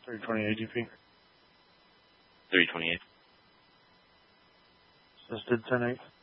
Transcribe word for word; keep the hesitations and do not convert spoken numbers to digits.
three twenty A G P. three twenty-eight. Assisted ten eight.